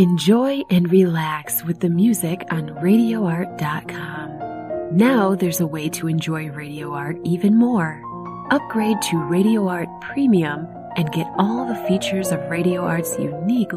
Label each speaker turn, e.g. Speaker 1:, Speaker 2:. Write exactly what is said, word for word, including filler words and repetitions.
Speaker 1: Enjoy and relax with the music on radio art dot com. Now there's a way to enjoy Radio Art even more. Upgrade to Radio Art Premium and get all the features of Radio Art's unique